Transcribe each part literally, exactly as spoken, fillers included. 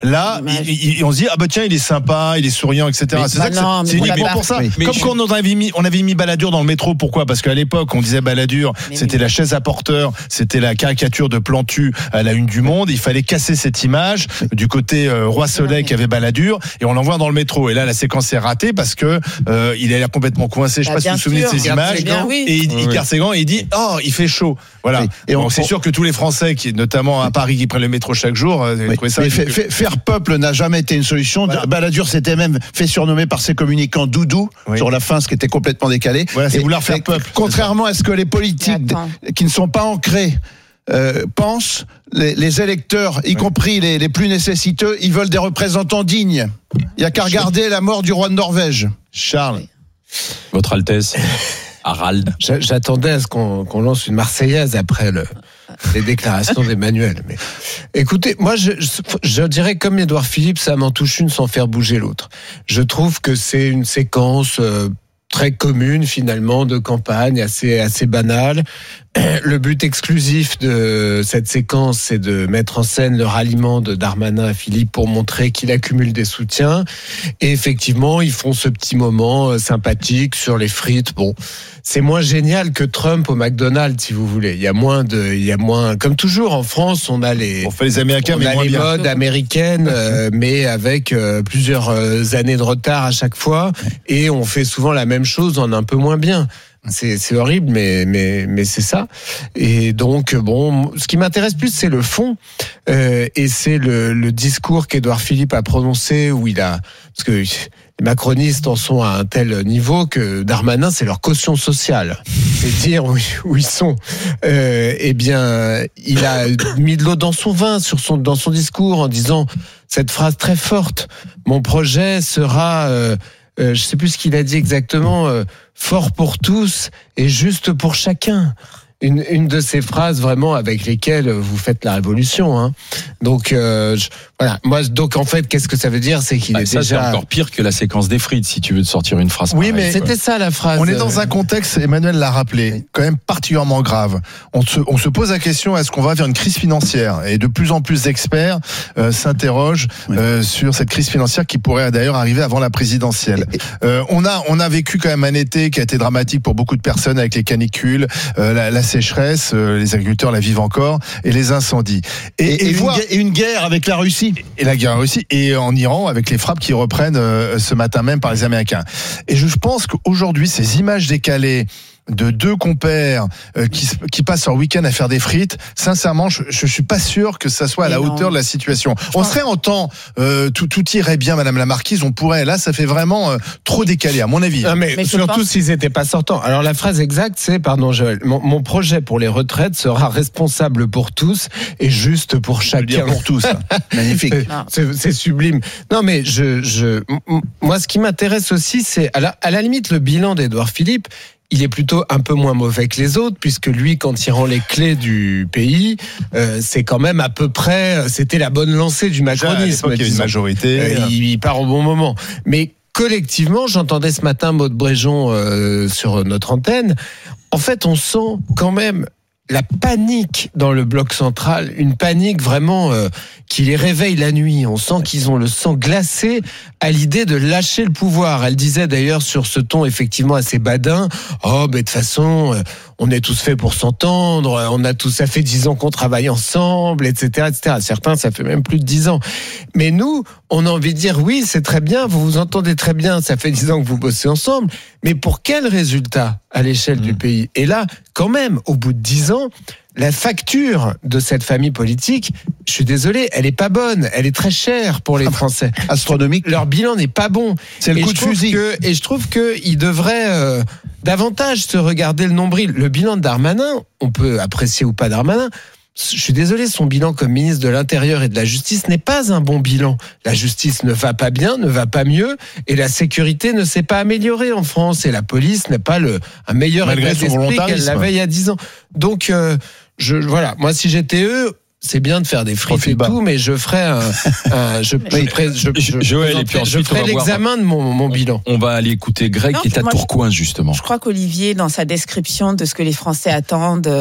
Là, il, il, on se dit ah bah tiens il est sympa, il est souriant, et cetera. Mais, c'est bah ça que non, c'est, c'est uniquement pour ça. Mais, Comme mais quand on avait mis, on avait mis Balladur dans le métro. Pourquoi ? Parce qu'à l'époque on disait Balladur, mais c'était mais... la chaise à porteur, c'était la caricature de Plantu à la une du Monde. Il fallait casser cette image du côté euh, Roi Soleil qui avait Balladur et on l'envoie dans le métro. Et là la séquence est ratée parce que euh, il est là complètement coincé. Je sais bah, pas si vous vous souvenez de ces images. Bien, oui. Et il, il garde ses gants et il dit oh il fait chaud. Voilà. Oui. Et bon, on, c'est on... sûr que tous les Français qui, notamment à Paris, qui prennent le métro chaque jour, oui. trouvé ça. Mais fait, fait, faire peuple n'a jamais été une solution. Voilà. Balladur s'était même fait surnommer par ses communicants Doudou oui. sur la fin, ce qui était complètement décalé. Voilà, c'est et, vouloir faire peuple. Contrairement à ce que les politiques qui ne sont pas ancrés euh, pensent, les, les électeurs, y oui. compris les, les plus nécessiteux, ils veulent des représentants dignes. Il n'y a qu'à regarder la mort du roi de Norvège. Charles. Votre Altesse. Harald. J'attendais à ce qu'on, qu'on lance une Marseillaise après le, les déclarations d'Emmanuel. Mais écoutez, moi, je, je, je dirais comme Édouard Philippe, ça m'en touche une sans faire bouger l'autre. Je trouve que c'est une séquence euh, très commune finalement de campagne, assez assez banale. Le but exclusif de cette séquence, c'est de mettre en scène le ralliement de Darmanin à Philippe pour montrer qu'il accumule des soutiens. Et effectivement, ils font ce petit moment sympathique sur les frites. Bon, c'est moins génial que Trump au McDonald's, si vous voulez. Il y a moins de, il y a moins, comme toujours en France, on a les, on fait les Américains, on mais a moins les bien. modes américaines, euh, mais avec euh, plusieurs euh, années de retard à chaque fois, et on fait souvent la même chose en un peu moins bien. C'est, c'est horrible, mais, mais, mais c'est ça. Et donc, bon, ce qui m'intéresse plus, c'est le fond, euh, et c'est le, le discours qu'Édouard Philippe a prononcé, où il a, parce que les macronistes en sont à un tel niveau que Darmanin, c'est leur caution sociale. C'est dire où, où ils sont. Euh, eh bien, il a mis de l'eau dans son vin sur son, dans son discours en disant cette phrase très forte. Mon projet sera, euh, euh, je sais plus ce qu'il a dit exactement, euh, fort pour tous et juste pour chacun. Une, une de ces phrases vraiment avec lesquelles vous faites la révolution, hein. Donc euh, je, voilà. Moi, donc en fait, qu'est-ce que ça veut dire, c'est qu'il bah, est ça, déjà c'est encore pire que la séquence des frites, si tu veux te sortir une phrase. Oui, pareille, mais c'était ça la phrase. On est dans un contexte, Emmanuel l'a rappelé, quand même particulièrement grave. On se, on se pose la question est-ce qu'on va vers une crise financière ? Et de plus en plus d'experts euh, s'interrogent oui. euh, sur cette crise financière qui pourrait d'ailleurs arriver avant la présidentielle. Euh, on a, on a vécu quand même un été qui a été dramatique pour beaucoup de personnes avec les canicules, euh, la, la sécheresse, euh, les agriculteurs la vivent encore, et les incendies. Et, et, et, et, voir, une, et une guerre avec la Russie. Et la guerre en Russie, et en Iran, avec les frappes qui reprennent euh, ce matin même par les Américains. Et je pense qu'aujourd'hui, ces images décalées de deux compères euh, qui, qui passent leur week-end à faire des frites, sincèrement, je, je suis pas sûr que ça soit à la non. hauteur de la situation. Je on pense... serait en temps, euh, tout, tout irait bien, Madame la Marquise, on pourrait. Là, ça fait vraiment euh, trop décalé, à mon avis. Non, mais, mais surtout pense... s'ils n'étaient pas sortants. Alors la phrase exacte, c'est, pardon, Joël, mon, mon projet pour les retraites sera responsable pour tous et juste pour chacun. Pour tous. Magnifique. C'est, c'est, c'est sublime. Non, mais je, je, moi, ce qui m'intéresse aussi, c'est à la, à la limite le bilan d'Édouard Philippe. Il est plutôt un peu moins mauvais que les autres, puisque lui, quand il rend les clés du pays, euh, c'est quand même à peu près, c'était la bonne lancée du macronisme. Il y a une majorité. Euh, il, il part au bon moment. Mais collectivement, j'entendais ce matin Maud Bréjon euh, sur notre antenne. En fait, on sent quand même la panique dans le bloc central, une panique vraiment euh, qui les réveille la nuit. On sent qu'ils ont le sang glacé à l'idée de lâcher le pouvoir. Elle disait d'ailleurs sur ce ton effectivement assez badin, oh mais de toute façon, euh, on est tous faits pour s'entendre, on a tous, ça fait dix ans qu'on travaille ensemble, et cetera, et cetera. Certains, ça fait même plus de dix ans. Mais nous, on a envie de dire oui, c'est très bien, vous vous entendez très bien, ça fait dix ans que vous bossez ensemble, mais pour quel résultat à l'échelle mmh. du pays ? Et là, quand même, au bout de dix ans, la facture de cette famille politique, je suis désolé, elle est pas bonne, elle est très chère pour les Français. Astronomique. Leur bilan n'est pas bon. C'est le et coup de fusil. Que, et je trouve qu'ils devraient euh, davantage se regarder le nombril. Le bilan de Darmanin, on peut apprécier ou pas Darmanin, je suis désolé, son bilan comme ministre de l'Intérieur et de la Justice n'est pas un bon bilan. La justice ne va pas bien, ne va pas mieux, et la sécurité ne s'est pas améliorée en France, et la police n'est pas le, un meilleur état d'esprit qu'elle l'avait il y a dix ans. Donc, euh, je, voilà, moi si j'étais eux, c'est bien de faire des frites et tout, mais je ferai un, un je, je, je, je, Joël, et puis ensuite, je ferai l'examen de mon, mon bilan. On va aller écouter Greg non, qui est à Tourcoing, justement. Je crois qu'Olivier, dans sa description de ce que les Français attendent,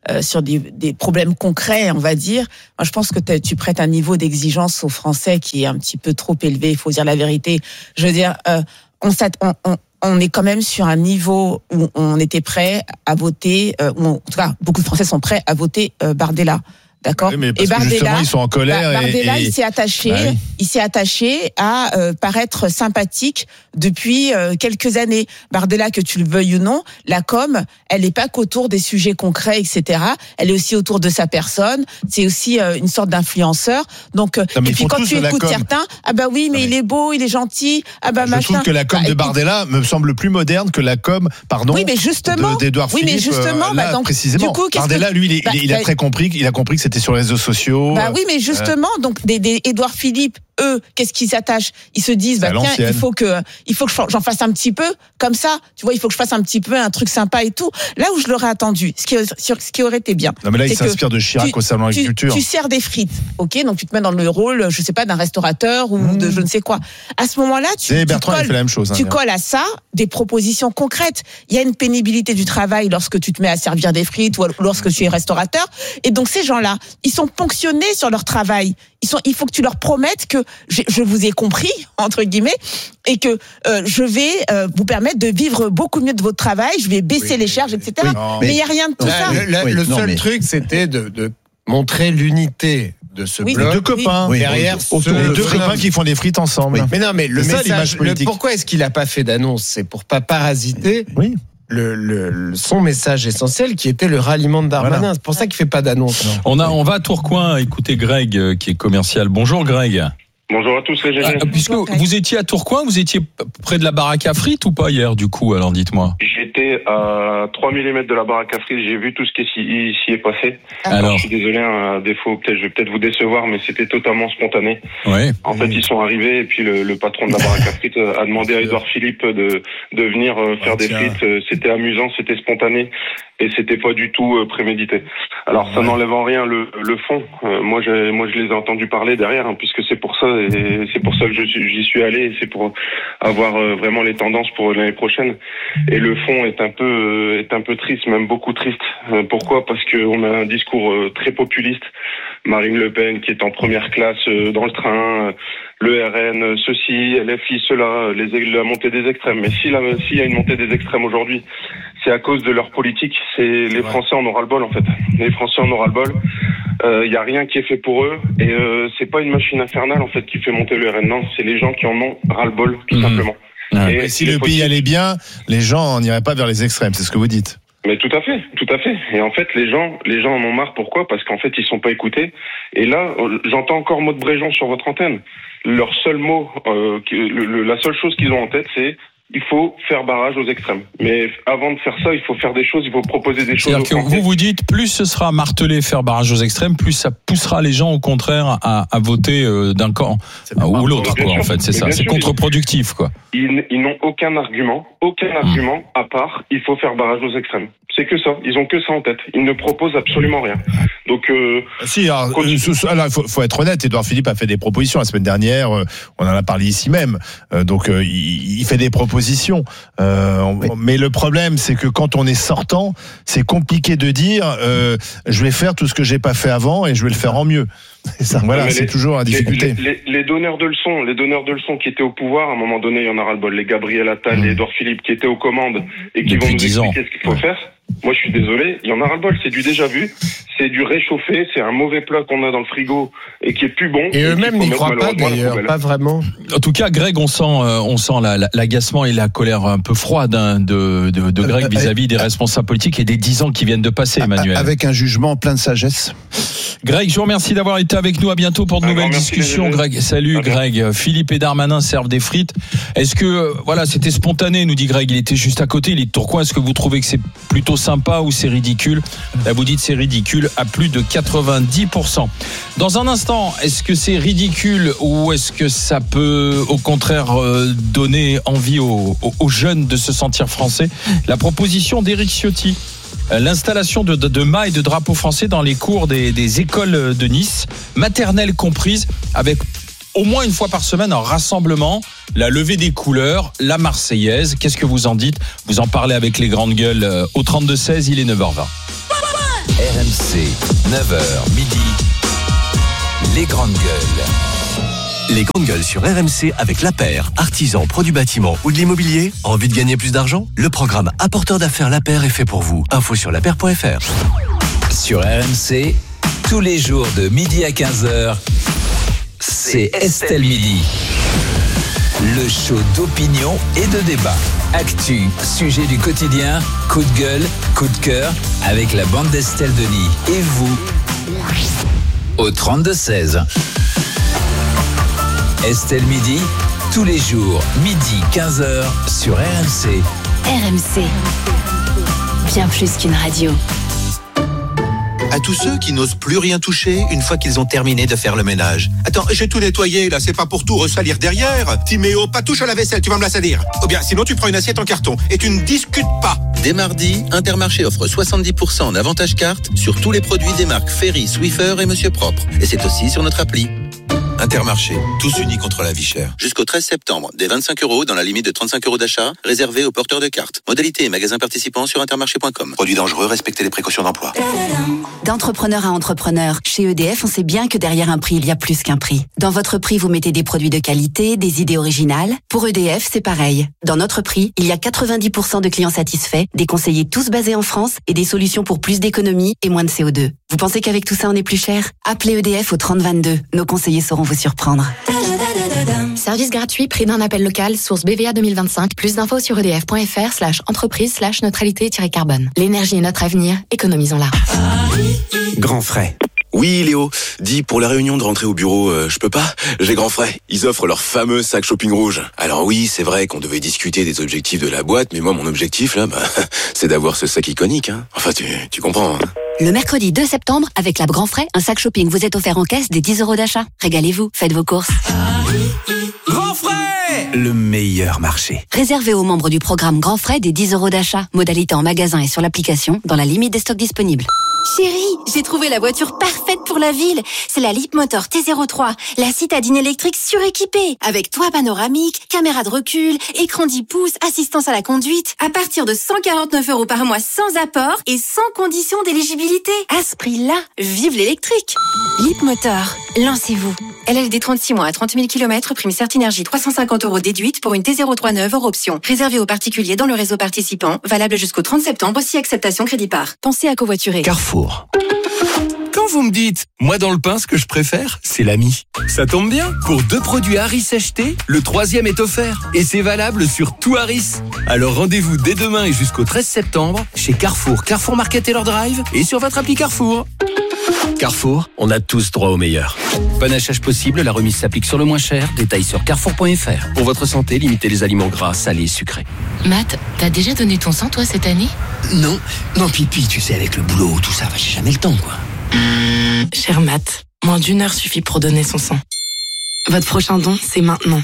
euh, sur des, des problèmes concrets, on va dire. Moi, je pense que tu prêtes un niveau d'exigence aux Français qui est un petit peu trop élevé. Il faut dire la vérité. Je veux dire, euh, on, on, on on est quand même sur un niveau où on était prêt à voter, euh, où on, en tout cas, beaucoup de Français sont prêts à voter euh, Bardella. D'accord. Oui, mais parce et Bardella, que justement, ils sont en colère. Bardella, et, et... il s'est attaché, bah oui. il s'est attaché à euh, paraître sympathique depuis euh, quelques années. Bardella, que tu le veuilles ou non, la com, elle n'est pas qu'autour des sujets concrets, et cetera. Elle est aussi autour de sa personne. C'est aussi euh, une sorte d'influenceur. Donc, non, et puis quand tu écoutes certains, ah bah oui, mais, mais il est beau, il est gentil, ah bah je machin. Je trouve que la com bah, de Bardella me semble plus moderne que la com, pardon, oui, mais justement, d'Édouard oui, Philippe. Mais justement, euh, là, bah donc, précisément. Du coup, Bardella, que... lui, il, est, bah, il, il a bah, très compris, il a compris que c'était sur les réseaux sociaux. Bah oui, mais justement, euh, donc des, des Édouard Philippe, eux, qu'est-ce qu'ils s'attachent ? Ils se disent, bah tiens, il faut que, il faut que j'en fasse un petit peu comme ça. Tu vois, il faut que je fasse un petit peu un truc sympa et tout. Là où je l'aurais attendu, ce qui, ce qui aurait été bien. Non mais là, il s'inspire de Chirac tu, au salon tu, d'agriculture. Tu sers des frites, ok ? Donc tu te mets dans le rôle, je sais pas, d'un restaurateur ou mmh. de je ne sais quoi. À ce moment-là, tu, tu Bertrand, colles, fait la même chose, hein, tu colles à ça des propositions concrètes. Il y a une pénibilité du travail lorsque tu te mets à servir des frites ou lorsque tu es restaurateur. Et donc ces gens-là, ils sont ponctionnés sur leur travail. Ils sont, il faut que tu leur promettes que je, je vous ai compris, entre guillemets, et que euh, je vais euh, vous permettre de vivre beaucoup mieux de votre travail, je vais baisser oui, les charges, et cetera. Oui, mais il n'y a rien de tout là, ça. Le, la, oui, le non, seul mais... truc, c'était de, de montrer l'unité de ce oui, bloc. Deux copains. Oui, derrière oui, ce les deux bonhomme. copains qui font des frites ensemble. Oui. Mais non, mais le c'est message, ça, le, pourquoi est-ce qu'il n'a pas fait d'annonce ? C'est pour pas parasiter. Oui. Le, le, le, son message essentiel qui était le ralliement de Darmanin. Voilà. C'est pour ça qu'il fait pas d'annonce. On a, on va à Tourcoing écouter Greg euh, qui est commercial. Bonjour Greg. Bonjour à tous les G G. Ah, puisque Bonjour, vous étiez à Tourcoing, vous étiez près de la baraque à frites ou pas hier du coup ? Alors dites-moi. J'étais à trois millimètres de la baraque à frites, j'ai vu tout ce qui s'y, s'y est passé. Alors, Alors, je suis désolé, à défaut, peut-être, je vais peut-être vous décevoir, mais c'était totalement spontané. Ouais. En fait, ils sont arrivés et puis le, le patron de la baraque à frites a demandé à Édouard Philippe de, de venir faire des frites. C'était amusant, c'était spontané et c'était pas du tout prémédité. Alors, ça ouais. n'enlève en rien le, le fond. Euh, moi, j'ai, moi, je les ai entendus parler derrière, hein, puisque c'est pour ça, et c'est pour ça que je suis, j'y suis allé, et c'est pour avoir euh, vraiment les tendances pour l'année prochaine. Et le fond est un peu, euh, est un peu triste, même beaucoup triste. Euh, pourquoi ? Parce que on a un discours euh, très populiste. Marine Le Pen qui est en première classe euh, dans le train, euh, le R N, euh, ceci, L F I, cela, les, la montée des extrêmes. Mais si la, s'il y a une montée des extrêmes aujourd'hui, c'est à cause de leur politique. C'est les Français en aura le bol en fait. Les Français en aura le bol. Il euh, y a rien qui est fait pour eux et euh, c'est pas une machine infernale en fait qui fait monter le R N. Non, c'est les gens qui en ont ras le bol tout mmh. simplement. Ouais. Et, et si le pays allait bien, les gens n'iraient pas vers les extrêmes. C'est ce que vous dites. Mais tout à fait, tout à fait. Et en fait, les gens, les gens en ont marre. Pourquoi ? Parce qu'en fait, ils sont pas écoutés. Et là, j'entends encore Maud Bréjon sur votre antenne. Leur seul mot, euh, le, le, la seule chose qu'ils ont en tête, c'est il faut faire barrage aux extrêmes. Mais avant de faire ça, il faut faire des choses, il faut proposer des choses. C'est-à-dire que vous vous dites, plus ce sera martelé, faire barrage aux extrêmes, plus ça poussera les gens au contraire à, à voter euh, d'un camp ou l'autre, quoi. Sûr, en fait, c'est ça. C'est sûr, contre-productif, quoi. Ils, ils n'ont aucun argument, aucun mmh. argument à part il faut faire barrage aux extrêmes. C'est que ça. Ils ont que ça en tête. Ils ne proposent absolument rien. Donc, euh, si, alors, euh, alors, faut, faut être honnête. Édouard Philippe a fait des propositions la semaine dernière. Euh, on en a parlé ici même. Euh, donc, euh, il, il fait des propositions. Euh, on, oui. Mais le problème, c'est que quand on est sortant, c'est compliqué de dire euh, je vais faire tout ce que j'ai pas fait avant et je vais le faire en mieux. Ça, voilà, c'est les, toujours la difficulté. Les, les, les donneurs de leçons, les donneurs de leçons qui étaient au pouvoir, à un moment donné, il y en aura le bol. Les Gabriel Attal, mmh. les Édouard Philippe qui étaient aux commandes et qui Depuis vont nous expliquer ce qu'il faut ouais. faire. Moi, je suis désolé, il y en aura le bol. C'est du déjà vu, c'est du réchauffé, c'est un mauvais plat qu'on a dans le frigo et qui est plus bon. Et, et eux-mêmes n'y croient pas d'ailleurs, pas vraiment. En tout cas, Greg, on sent, euh, on sent la, la, l'agacement et la colère un peu froide hein, de, de, de Greg vis-à-vis des responsables politiques et des dix ans qui viennent de passer, Emmanuel. Avec un jugement plein de sagesse. Greg, je vous remercie d'avoir été avec nous. À bientôt pour de nouvelles discussions. Greg, salut Greg. Philippe et Darmanin servent des frites. Est-ce que, voilà, c'était spontané, nous dit Greg. Il était juste à côté, il est de Tourcoing. Est-ce que vous trouvez que c'est plutôt sympa ou c'est ridicule ? Là, vous dites c'est ridicule à plus de quatre-vingt-dix pour cent. Dans un instant, est-ce que c'est ridicule ou est-ce que ça peut, au contraire, donner envie aux, aux jeunes de se sentir français ? La proposition d'Éric Ciotti. L'installation de, de, de mâts et de drapeaux français dans les cours des, des écoles de Nice, maternelles comprises, avec au moins une fois par semaine un rassemblement, la levée des couleurs, la Marseillaise. Qu'est-ce que vous en dites ? Vous en parlez avec les grandes gueules au trente-deux seize, il est neuf heures vingt. R M C, neuf heures midi, les grandes gueules. Les grandes gueules sur R M C avec l'A P E R, artisan, produits bâtiment ou de l'immobilier. Envie de gagner plus d'argent? Le programme Apporteur d'affaires l'A P E R est fait pour vous. Info sur laper point f r. Sur R M C, tous les jours de midi à quinze heures, c'est Estelle Midi. Le show d'opinion et de débat. Actu, sujet du quotidien, coup de gueule, coup de cœur, avec la bande d'Estelle Denis. Et vous, au trente-deux seize. Estelle Midi, tous les jours, midi quinze heures, sur R M C. R M C, bien plus qu'une radio. À tous ceux qui n'osent plus rien toucher une fois qu'ils ont terminé de faire le ménage. Attends, j'ai tout nettoyé, là, c'est pas pour tout ressalir derrière. Timéo, pas touche à la vaisselle, tu vas me la salir. Ou bien, sinon tu prends une assiette en carton et tu ne discutes pas. Dès mardi, Intermarché offre soixante-dix pour cent en avantage carte sur tous les produits des marques Ferry, Swiffer et Monsieur Propre. Et c'est aussi sur notre appli. Intermarché, tous unis contre la vie chère. Jusqu'au treize septembre, des vingt-cinq euros dans la limite de trente-cinq euros d'achat, réservés aux porteurs de cartes. Modalité et magasins participants sur intermarché point com. Produits dangereux, respectez les précautions d'emploi. D'entrepreneur à entrepreneur, chez E D F, on sait bien que derrière un prix, il y a plus qu'un prix. Dans votre prix, vous mettez des produits de qualité, des idées originales. Pour E D F, c'est pareil. Dans notre prix, il y a quatre-vingt-dix pour cent de clients satisfaits, des conseillers tous basés en France et des solutions pour plus d'économie et moins de C O deux. Vous pensez qu'avec tout ça, on est plus cher? Appelez E D F au trente vingt-deux. Nos conseillers sauront vous surprendre. Service gratuit, prix d'un appel local, source B V A deux mille vingt-cinq. Plus d'infos sur edf point f r slash entreprise slash neutralité-carbone. L'énergie est notre avenir, économisons-la. Grand frais. Oui, Léo. Dis, pour la réunion de rentrée au bureau, euh, je peux pas? J'ai grand frais. Ils offrent leur fameux sac shopping rouge. Alors oui, c'est vrai qu'on devait discuter des objectifs de la boîte, mais moi, mon objectif, là, bah, c'est d'avoir ce sac iconique, hein. Enfin, tu, tu comprends, hein. Le mercredi deux septembre, avec la Grand Frais, un sac shopping vous est offert en caisse des dix euros d'achat. Régalez-vous, faites vos courses. Grand frais, le meilleur marché. Réservé aux membres du programme Grand Frais des dix euros d'achat. Modalité en magasin et sur l'application, dans la limite des stocks disponibles. Chérie, j'ai trouvé la voiture parfaite pour la ville. C'est la Leapmotor T zéro trois, la citadine électrique suréquipée. Avec toit panoramique, caméra de recul, écran dix pouces, assistance à la conduite. À partir de cent quarante-neuf euros par mois sans apport et sans condition d'éligibilité. À ce prix-là, vive l'électrique. Leapmotor, lancez-vous. L L D trente-six mois à trente mille kilomètres, prime Certinergie trois cent cinquante euros déduite pour une T zéro trois neuve hors option. Réservé aux particuliers dans le réseau participant, valable jusqu'au trente septembre si acceptation crédit par. Pensez à covoiturer. Carrefour. Quand vous me dites, moi dans le pain, ce que je préfère, c'est l'ami. Ça tombe bien, pour deux produits Harris achetés, le troisième est offert. Et c'est valable sur tout Harris. Alors rendez-vous dès demain et jusqu'au treize septembre chez Carrefour, Carrefour Market Taylor Drive et sur votre appli Carrefour. Carrefour, on a tous droit au meilleur. Panachage possible, la remise s'applique sur le moins cher. Détails sur carrefour point f r. Pour votre santé, limitez les aliments gras, salés, sucrés. Matt, t'as déjà donné ton sang, toi, cette année? Non, non, pipi, tu sais, avec le boulot, tout ça, j'ai jamais le temps, quoi. Mmh, cher Matt, moins d'une heure suffit pour donner son sang. Votre prochain don, c'est maintenant.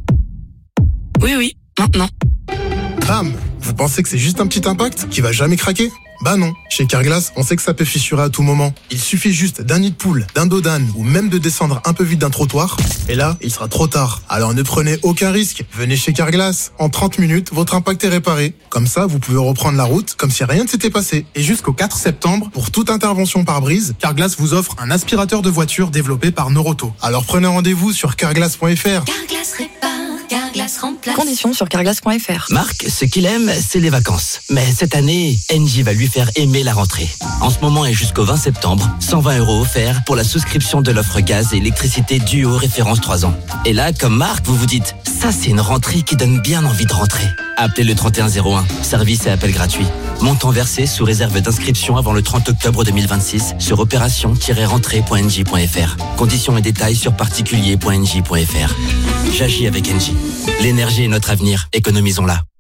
Oui, oui, maintenant. Bam! Vous pensez que c'est juste un petit impact qui va jamais craquer? Bah non. Chez Carglass, on sait que ça peut fissurer à tout moment. Il suffit juste d'un nid de poule, d'un dos d'âne ou même de descendre un peu vite d'un trottoir. Et là, il sera trop tard. Alors ne prenez aucun risque. Venez chez Carglass. En trente minutes, votre impact est réparé. Comme ça, vous pouvez reprendre la route comme si rien ne s'était passé. Et jusqu'au quatre septembre, pour toute intervention par brise, Carglass vous offre un aspirateur de voiture développé par Noroto. Alors prenez rendez-vous sur carglass point f r. Carglass répare, Carglass remplace. Conditions sur carglass point f r. Marc, ce qu'il aime, c'est les vacances. Mais cette année, Engie va lui faire aimer la rentrée. En ce moment et jusqu'au vingt septembre, cent vingt euros offerts pour la souscription de l'offre gaz et électricité Duo référence trois ans. Et là, comme Marc, vous vous dites, ça c'est une rentrée qui donne bien envie de rentrer. Appelez le trente et un zéro un, service et appel gratuit. Montant versé sous réserve d'inscription avant le trente octobre deux mille vingt-six sur opération tiret rentrée point engie point f r. Conditions et détails sur particulier point engie point f r. J'agis avec Engie. L'énergie est notre avenir, économisons-la.